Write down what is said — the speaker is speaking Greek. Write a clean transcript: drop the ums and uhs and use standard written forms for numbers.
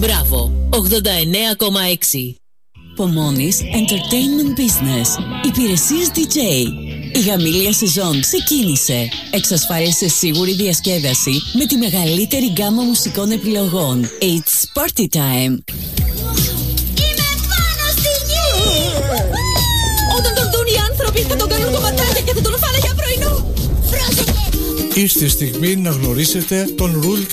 Μπράβο, 89,6. Pomoni's Entertainment Business. Υπηρεσίες DJ. Η γαμήλια σεζόν ξεκίνησε. Εξασφάλισε σίγουρη διασκέδαση με τη μεγαλύτερη γκάμα μουσικών επιλογών. It's party time. Είμαι πάνω στη γη! Όταν τον δουν οι άνθρωποι θα τον κάνουν κομματάκια και θα τον φάνε για πρωινό. Πρόσεχε! Ήρθε η στιγμή να γνωρίσετε τον Ρουλ